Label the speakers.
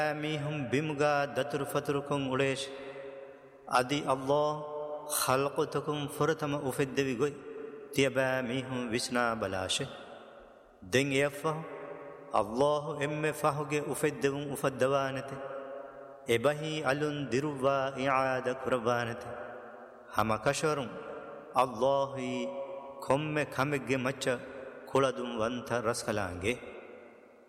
Speaker 1: ميهم بمغا دتر فتركم وليش أدي الله خلقتكم فرتم أفد بيغوي تيبا ميهم وسنا بلاشه دين يفه الله إم فهوغ أفدهم أفدوانته إبهي ألون ديروا إعادة كربانته هما كشرم الله كم كمج مچ كولدم وانت رسكلانگه